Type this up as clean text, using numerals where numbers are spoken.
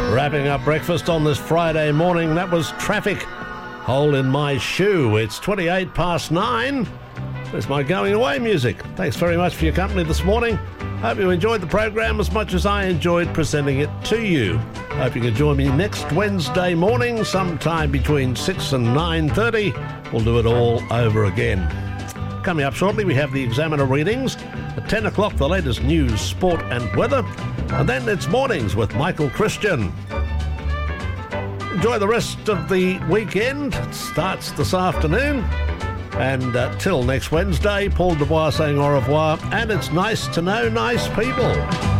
Wrapping up breakfast on this Friday morning, that was Traffic, Hole in My Shoe. It's 28 past 9. There's my going away music. Thanks very much for your company this morning. Hope you enjoyed the program as much as I enjoyed presenting it to you. Hope you can join me next Wednesday morning, sometime between 6 and 9:30. We'll do it all over again. Coming up shortly, we have the Examiner readings. At 10 o'clock, the latest news, sport and weather. And then it's Mornings with Michael Christian. Enjoy the rest of the weekend. It starts this afternoon. And till next Wednesday, Paul Dubois saying au revoir. And it's nice to know nice people.